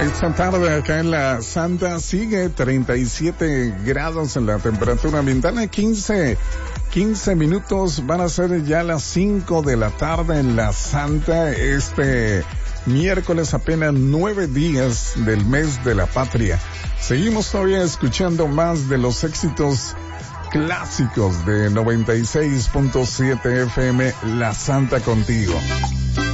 Esta tarde acá en la Santa sigue 37 grados en la temperatura ambiental, 15 minutos, van a ser ya las 5 de la tarde en la Santa, este miércoles, apenas 9 días del mes de la patria. Seguimos todavía escuchando más de los éxitos clásicos de 96.7 FM, La Santa contigo.